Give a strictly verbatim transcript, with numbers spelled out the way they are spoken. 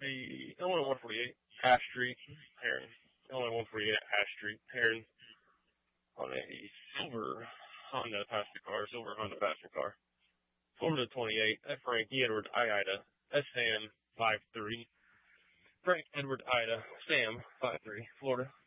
a Illinois one forty-eight, Ash Street, Heron. Illinois one forty-eight at Ash Street, Heron, on a silver Honda passenger car, silver Honda passenger car. Florida twenty-eight, at Frankie Edward Ida, S Sam five three. Frank Edward Ida, Sam five three, Florida.